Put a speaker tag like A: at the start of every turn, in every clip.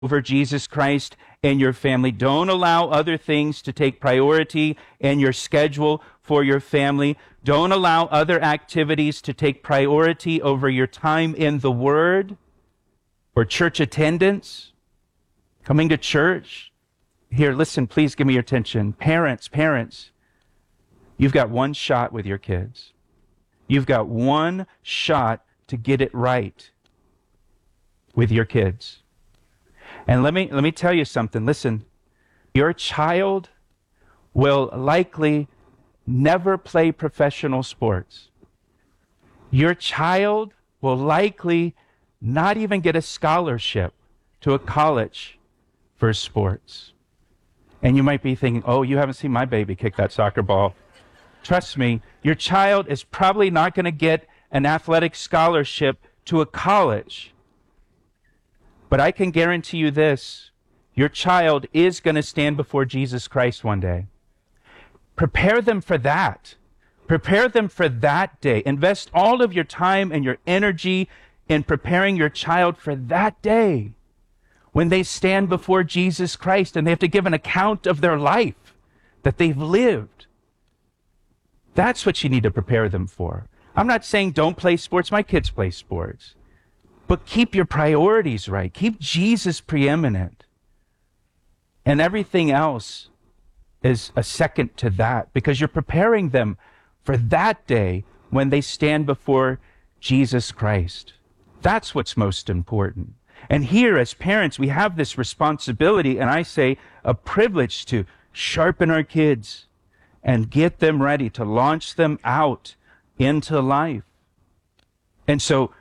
A: over Jesus Christ in your family. Don't allow other things to take priority in your schedule for your family. Don't allow other activities to take priority over your time in the Word or church attendance, coming to church. Here, listen, please give me your attention. Parents, you've got one shot with your kids. You've got one shot to get it right with your kids. And let me tell you something. Listen, your child will likely never play professional sports. Your child will likely not even get a scholarship to a college for sports. And you might be thinking, oh, you haven't seen my baby kick that soccer ball. Trust me, your child is probably not going to get an athletic scholarship to a college. But I can guarantee you this, your child is going to stand before Jesus Christ one day. Prepare them for that. Prepare them for that day. Invest all of your time and your energy in preparing your child for that day when they stand before Jesus Christ and they have to give an account of their life that they've lived. That's what you need to prepare them for. I'm not saying don't play sports. My kids play sports. But keep your priorities right. Keep Jesus preeminent. And everything else is a second to that, because you're preparing them for that day when they stand before Jesus Christ. That's what's most important. And here, as parents, we have this responsibility, and I say a privilege, to sharpen our kids and get them ready to launch them out into life. And so,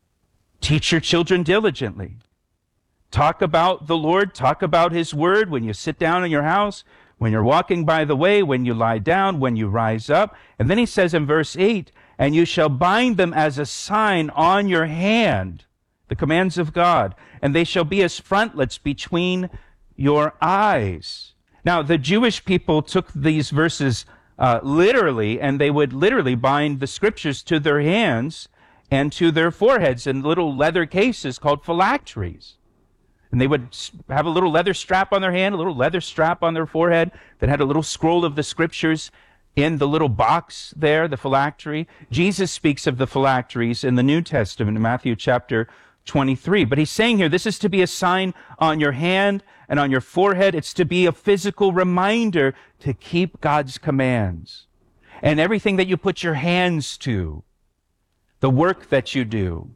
A: teach your children diligently. Talk about the Lord. Talk about His Word when you sit down in your house, when you're walking by the way, when you lie down, when you rise up. And then he says in verse 8, and you shall bind them as a sign on your hand, the commands of God, and they shall be as frontlets between your eyes. Now, the Jewish people took these verses literally, and they would literally bind the scriptures to their hands and to their foreheads in little leather cases called phylacteries. And they would have a little leather strap on their hand, a little leather strap on their forehead that had a little scroll of the scriptures in the little box there, the phylactery. Jesus speaks of the phylacteries in the New Testament in Matthew chapter 23. But he's saying here, this is to be a sign on your hand and on your forehead. It's to be a physical reminder to keep God's commands. And everything that you put your hands to, the work that you do,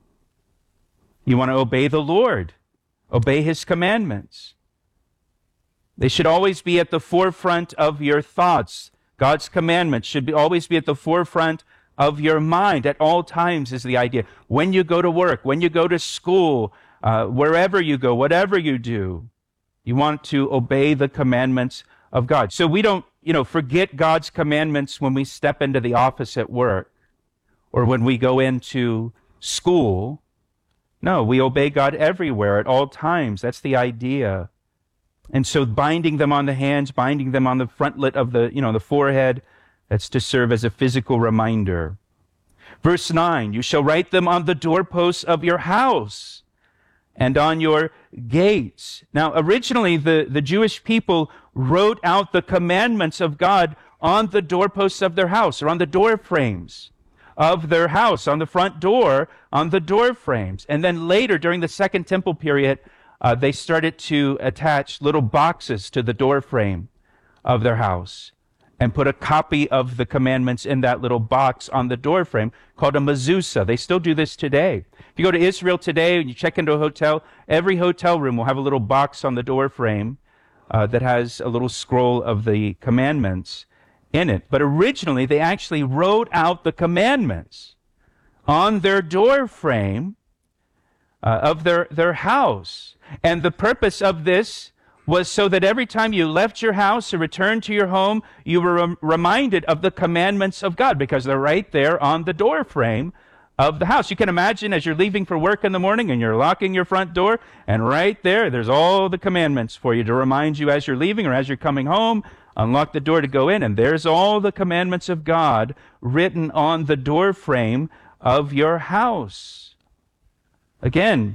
A: you want to obey the Lord. Obey His commandments. They should always be at the forefront of your thoughts. God's commandments should always be at the forefront of your mind at all times, is the idea. When you go to work, when you go to school, wherever you go, whatever you do, you want to obey the commandments of God. So we don't, forget God's commandments when we step into the office at work or when we go into school. No, we obey God everywhere at all times. That's the idea. And so binding them on the hands, binding them on the frontlet of the forehead, that's to serve as a physical reminder. Verse 9, you shall write them on the doorposts of your house and on your gates. Now, originally, the Jewish people wrote out the commandments of God on the doorposts of their house or on the door frames of their house, on the front door, on the door frames. And then later, during the Second Temple period, they started to attach little boxes to the door frame of their house and put a copy of the commandments in that little box on the door frame called a mezuzah. They still do this today. If you go to Israel today and you check into a hotel, every hotel room will have a little box on the door frame that has a little scroll of the commandments in it. But originally, they actually wrote out the commandments on their door frame of their house. And the purpose of this was so that every time you left your house or returned to your home, you were reminded of the commandments of God, because they're right there on the door frame of the house. You can imagine as you're leaving for work in the morning and you're locking your front door, and right there's all the commandments for you to remind you as you're leaving or as you're coming home. Unlock the door to go in, and there's all the commandments of God written on the door frame of your house. Again,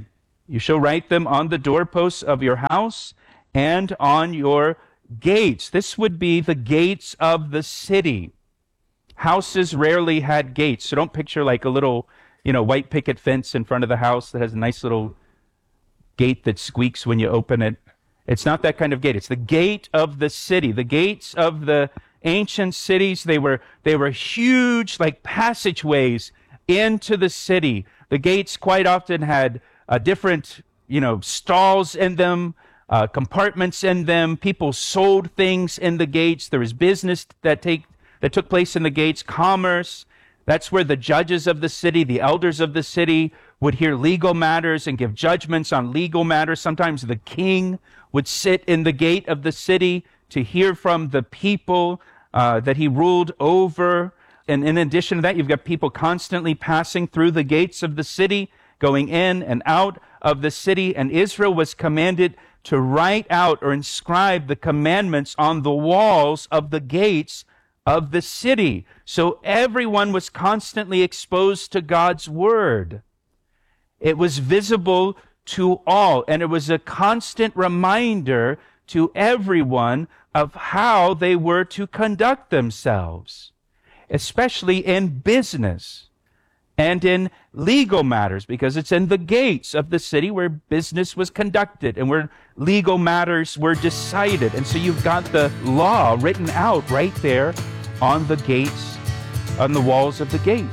A: You shall write them on the doorposts of your house and on your gates. This would be the gates of the city. Houses rarely had gates, so don't picture like a little, white picket fence in front of the house that has a nice little gate that squeaks when you open it. It's not that kind of gate. It's the gate of the city. The gates of the ancient cities, they were huge, like passageways into the city. The gates quite often had different, stalls in them, compartments in them. People sold things in the gates. There was business that took place in the gates, commerce. That's where the judges of the city, the elders of the city, would hear legal matters and give judgments on legal matters. Sometimes the king would sit in the gate of the city to hear from the people that he ruled over. And in addition to that, you've got people constantly passing through the gates of the city, going in and out of the city. And Israel was commanded to write out or inscribe the commandments on the walls of the gates of the city. So everyone was constantly exposed to God's word. It was visible to all, and it was a constant reminder to everyone of how they were to conduct themselves, especially in business and in legal matters, because it's in the gates of the city where business was conducted and where legal matters were decided. And so you've got the law written out right there on the gates, on the walls of the gate.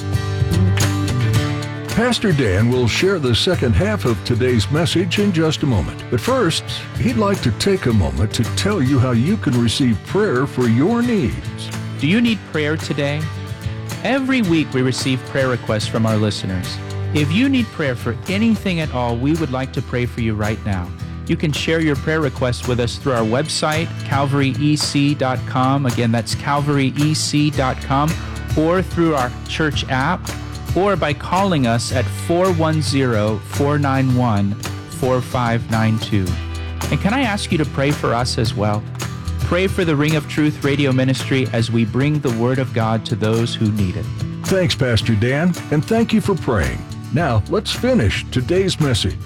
B: Pastor Dan will share the second half of today's message in just a moment. But first, he'd like to take a moment to tell you how you can receive prayer for your needs.
C: Do you need prayer today? Every week we receive prayer requests from our listeners. If you need prayer for anything at all, we would like to pray for you right now. You can share your prayer requests with us through our website, calvaryec.com. Again, that's calvaryec.com, or through our church app, or by calling us at 410-491-4592. And can I ask you to pray for us as well? Pray for the Ring of Truth radio ministry as we bring the Word of God to those who need it.
B: Thanks, Pastor Dan, and thank you for praying. Now, let's finish today's message.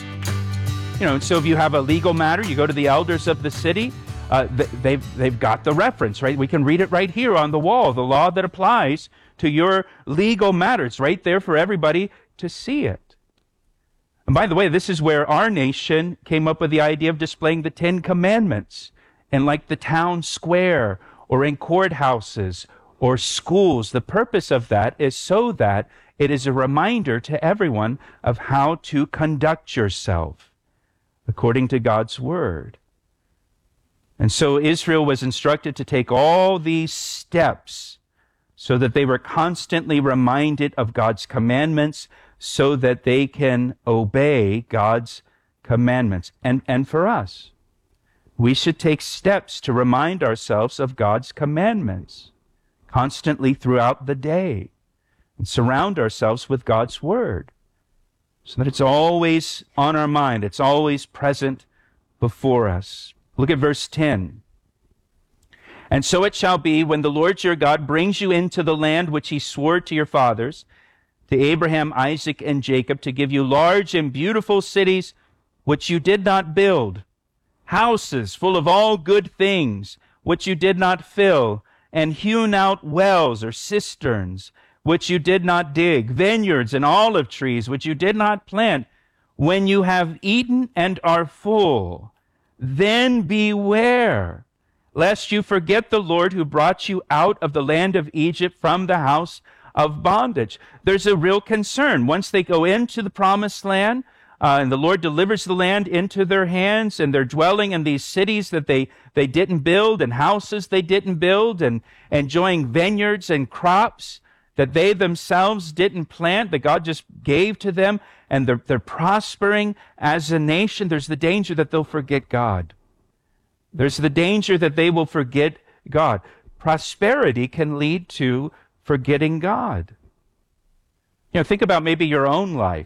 A: So if you have a legal matter, you go to the elders of the city. They've got the reference, right? We can read it right here on the wall, the law that applies to your legal matters, right there for everybody to see it. And by the way, this is where our nation came up with the idea of displaying the 10 Commandments in like the town square or in courthouses or schools. The purpose of that is so that it is a reminder to everyone of how to conduct yourself according to God's word. And so Israel was instructed to take all these steps so that they were constantly reminded of God's commandments so that they can obey God's commandments. And for us, we should take steps to remind ourselves of God's commandments constantly throughout the day and surround ourselves with God's word so that it's always on our mind. It's always present before us. Look at verse 10. And so it shall be when the Lord your God brings you into the land which he swore to your fathers, to Abraham, Isaac, and Jacob, to give you large and beautiful cities which you did not build, houses full of all good things which you did not fill, and hewn out wells or cisterns which you did not dig, vineyards and olive trees which you did not plant. When you have eaten and are full, then beware, lest you forget the Lord who brought you out of the land of Egypt from the house of bondage. There's a real concern. Once they go into the promised land, and the Lord delivers the land into their hands, and they're dwelling in these cities that they didn't build, and houses they didn't build, and enjoying vineyards and crops that they themselves didn't plant, that God just gave to them, and they're prospering as a nation. There's the danger that they'll forget God. There's the danger that they will forget God. Prosperity can lead to forgetting God. Think about maybe your own life.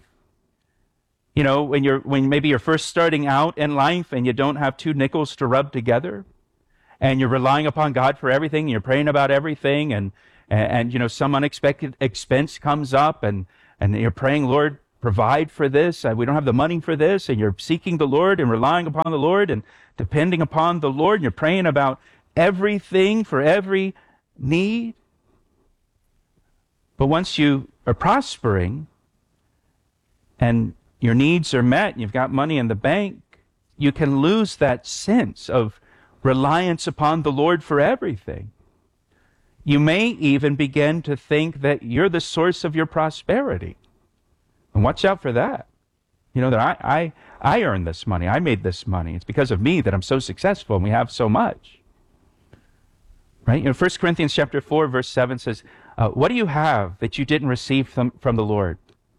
A: When maybe you're first starting out in life and you don't have two nickels to rub together, and you're relying upon God for everything, and you're praying about everything, and some unexpected expense comes up, and you're praying, Lord, provide for this, we don't have the money for this, and you're seeking the Lord and relying upon the Lord and depending upon the Lord, and you're praying about everything for every need. But once you are prospering and your needs are met and you've got money in the bank, you can lose that sense of reliance upon the Lord for everything. You may even begin to think that you're the source of your prosperity. And watch out for that. You know, that I earned this money. I made this money. It's because of me that I'm so successful and we have so much. Right? You know, 1 Corinthians chapter 4, verse 7 says, what do you have that you didn't receive from the Lord?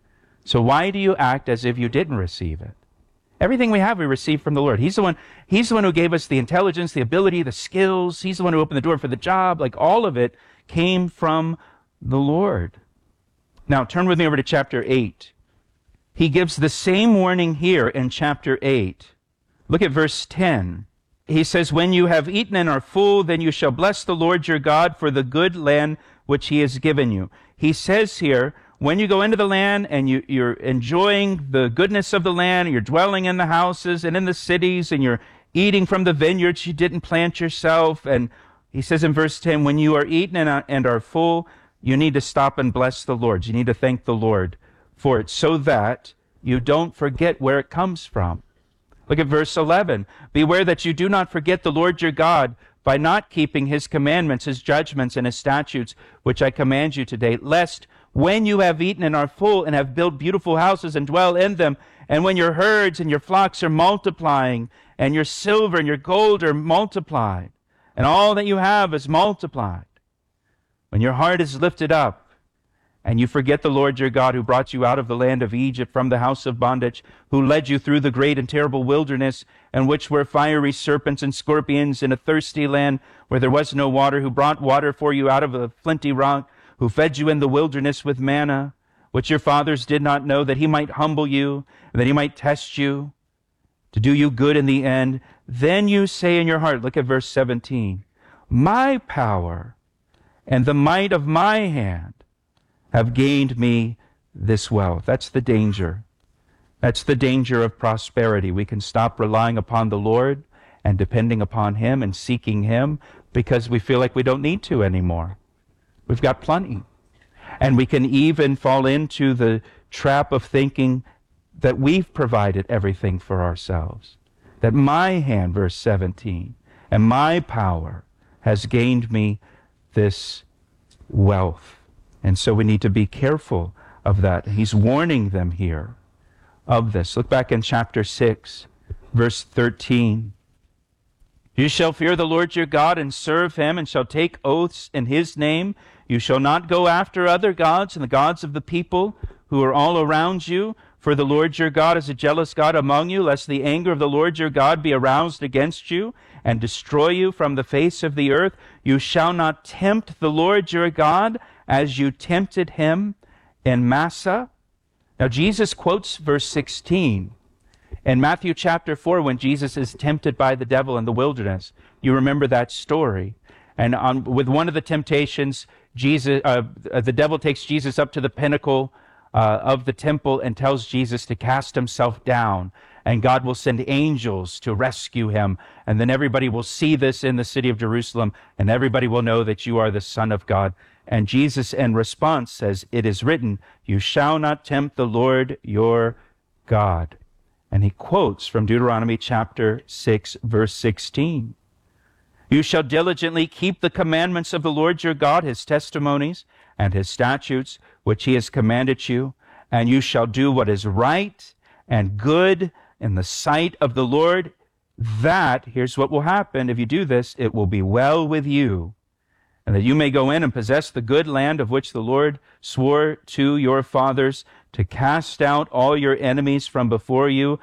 A: So why do you act as if you didn't receive it? Everything we have, we receive from the Lord. He's the one who gave us the intelligence, the ability, the skills. He's the one who opened the door for the job. Like, all of it came from the Lord. Now, turn with me over to chapter 8. He gives the same warning here in chapter 8. Look at verse 10. He says, when you have eaten and are full, then you shall bless the Lord your God for the good land which he has given you. He says here, when you go into the land and you're enjoying the goodness of the land, you're dwelling in the houses and in the cities, and you're eating from the vineyards you didn't plant yourself. And he says in verse 10, when you are eaten and are full, you need to stop and bless the Lord. You need to thank the Lord for it, so that you don't forget where it comes from. Look at verse 11. Beware that you do not forget the Lord your God by not keeping his commandments, his judgments, and his statutes, which I command you today, lest when you have eaten and are full and have built beautiful houses and dwell in them, and when your herds and your flocks are multiplying, and your silver and your gold are multiplied, and all that you have is multiplied, when your heart is lifted up, and you forget the Lord your God, who brought you out of the land of Egypt from the house of bondage, who led you through the great and terrible wilderness, in which were fiery serpents and scorpions, in a thirsty land where there was no water, who brought water for you out of a flinty rock, who fed you in the wilderness with manna, which your fathers did not know, that he might humble you, and that he might test you, to do you good in the end. Then you say in your heart, look at verse 17, my power and the might of my hand have gained me this wealth. That's the danger. That's the danger of prosperity. We can stop relying upon the Lord and depending upon him and seeking him because we feel like we don't need to anymore. We've got plenty. And we can even fall into the trap of thinking that we've provided everything for ourselves. That my hand, verse 17, and my power has gained me this wealth. And so we need to be careful of that. He's warning them here of this. Look back in chapter 6, verse 13. You shall fear the Lord your God and serve him, and shall take oaths in his name. You shall not go after other gods and the gods of the people who are all around you. For the Lord your God is a jealous God among you, lest the anger of the Lord your God be aroused against you and destroy you from the face of the earth. You shall not tempt the Lord your God as you tempted him in Massah. Now Jesus quotes verse 16 in Matthew chapter 4 when Jesus is tempted by the devil in the wilderness. You remember that story. And with one of the temptations, the devil takes Jesus up to the pinnacle of the temple and tells Jesus to cast himself down, and God will send angels to rescue him. And then everybody will see this in the city of Jerusalem, and everybody will know that you are the Son of God. And Jesus, in response, says, it is written, you shall not tempt the Lord your God. And he quotes from Deuteronomy chapter 6, verse 16. You shall diligently keep the commandments of the Lord your God, his testimonies and his statutes, which he has commanded you, and you shall do what is right and good in the sight of the Lord. That, here's what will happen if you do this, it will be well with you, and that you may go in and possess the good land of which the Lord swore to your fathers to cast out all your enemies from before you,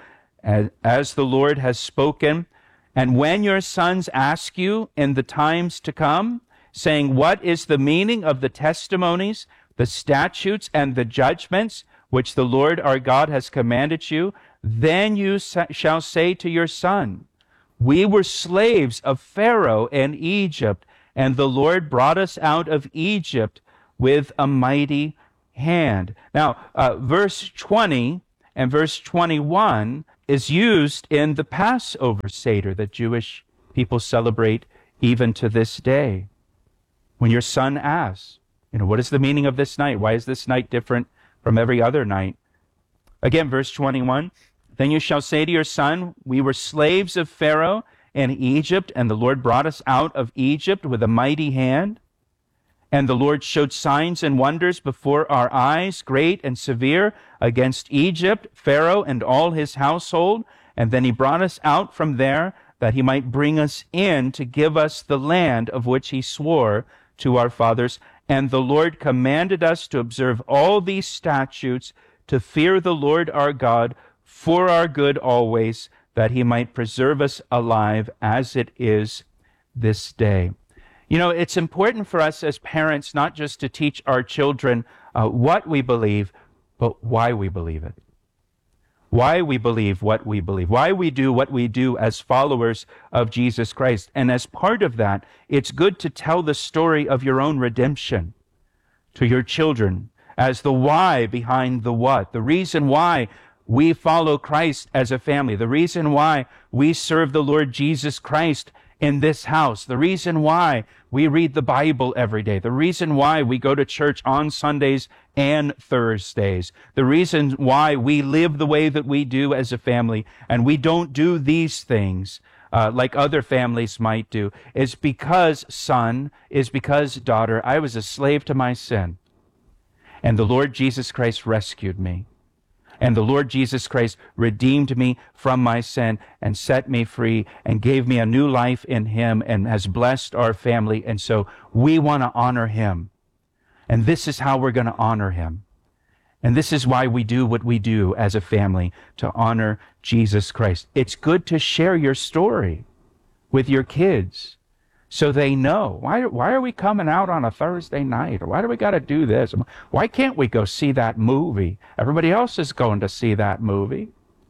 A: as the Lord has spoken. And when your sons ask you in the times to come, saying, what is the meaning of the testimonies, the statutes, and the judgments which the Lord our God has commanded you, then you shall say to your son, we were slaves of Pharaoh in Egypt, and the Lord brought us out of Egypt with a mighty hand. Now, verse 20 and verse 21 is used in the Passover Seder that Jewish people celebrate even to this day. When your son asks, what is the meaning of this night? Why is this night different from every other night? Again, verse 21, then you shall say to your son, we were slaves of Pharaoh in Egypt, and the Lord brought us out of Egypt with a mighty hand. And the Lord showed signs and wonders before our eyes, great and severe, against Egypt, Pharaoh, and all his household. And then he brought us out from there, that he might bring us in to give us the land of which he swore to our fathers. And the Lord commanded us to observe all these statutes, to fear the Lord our God for our good always, that he might preserve us alive as it is this day. It's important for us as parents not just to teach our children what we believe, but why we believe it. Why we believe what we believe. Why we do what we do as followers of Jesus Christ. And as part of that, it's good to tell the story of your own redemption to your children as the why behind the what. The reason why we follow Christ as a family. The reason why we serve the Lord Jesus Christ in this house. The reason why we read the Bible every day. The reason why we go to church on Sundays and Thursdays. The reason why we live the way that we do as a family, and we don't do these things like other families might do, is because, son, is because, daughter, I was a slave to my sin. And the Lord Jesus Christ rescued me. And the Lord Jesus Christ redeemed me from my sin and set me free and gave me a new life in him and has blessed our family. And so we want to honor him. And this is how we're going to honor him. And this is why we do what we do as a family, to honor Jesus Christ. It's good to share your story with your kids so they know. Why are we coming out on a Thursday night? Or why do we got to do this? Why can't we go see that movie? Everybody else is going to see that movie.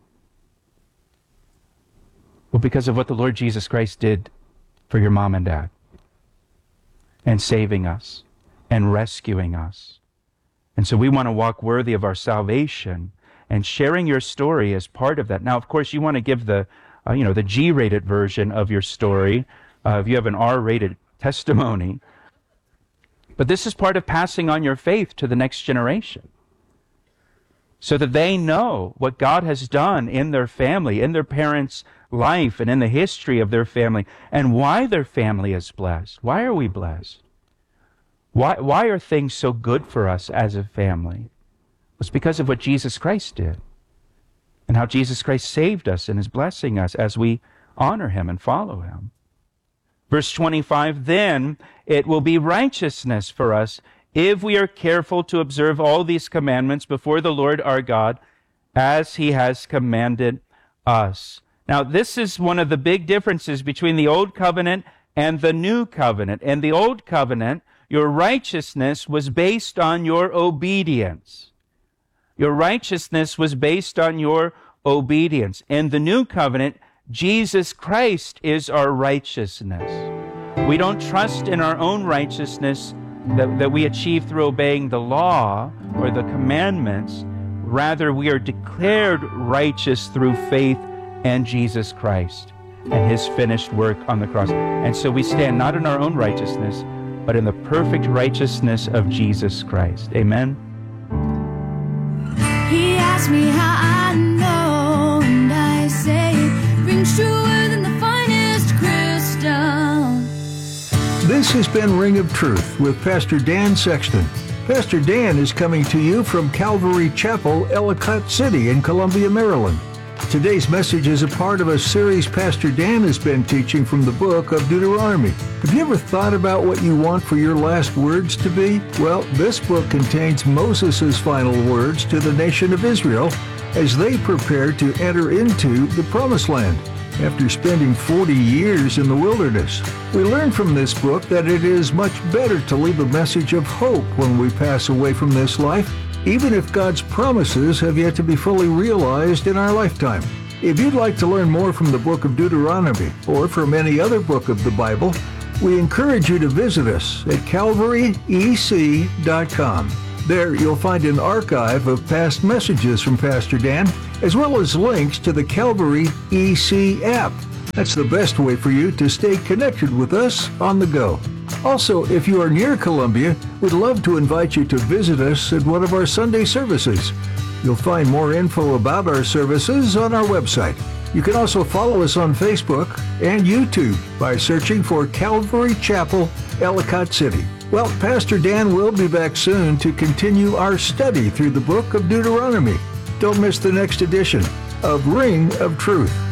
A: Well, because of what the Lord Jesus Christ did for your mom and dad, and saving us and rescuing us. And so we want to walk worthy of our salvation, and sharing your story as part of that. Now, of course, you want to give the G-rated version of your story. If you have an R-rated testimony. But this is part of passing on your faith to the next generation, so that they know what God has done in their family, in their parents' life, and in the history of their family, and why their family is blessed. Why are we blessed? Why are things so good for us as a family? It's because of what Jesus Christ did, and how Jesus Christ saved us and is blessing us as we honor him and follow him. Verse 25, then it will be righteousness for us if we are careful to observe all these commandments before the Lord our God, as he has commanded us. Now, this is one of the big differences between the Old Covenant and the New Covenant. In the Old Covenant, your righteousness was based on your obedience. Your righteousness was based on your obedience. In the New Covenant, Jesus Christ is our righteousness. We don't trust in our own righteousness that we achieve through obeying the law or the commandments. Rather, we are declared righteous through faith in Jesus Christ and his finished work on the cross. And so we stand not in our own righteousness, but in the perfect righteousness of Jesus Christ. Amen?
D: He asked me how I know, and I say it rings truer than the finest crystal.
B: This has been Ring of Truth with Pastor Dan Sexton. Pastor Dan is coming to you from Calvary Chapel, Ellicott City in Columbia, Maryland. Today's message is a part of a series Pastor Dan has been teaching from the book of Deuteronomy. Have you ever thought about what you want for your last words to be? Well, this book contains Moses' final words to the nation of Israel as they prepare to enter into the Promised Land after spending 40 years in the wilderness. We learn from this book that it is much better to leave a message of hope when we pass away from this life, even if God's promises have yet to be fully realized in our lifetime. If you'd like to learn more from the book of Deuteronomy or from any other book of the Bible, we encourage you to visit us at calvaryec.com. There you'll find an archive of past messages from Pastor Dan, as well as links to the Calvary EC app. That's the best way for you to stay connected with us on the go. Also, if you are near Columbia, we'd love to invite you to visit us at one of our Sunday services. You'll find more info about our services on our website. You can also follow us on Facebook and YouTube by searching for Calvary Chapel, Ellicott City. Well, Pastor Dan will be back soon to continue our study through the book of Deuteronomy. Don't miss the next edition of Ring of Truth.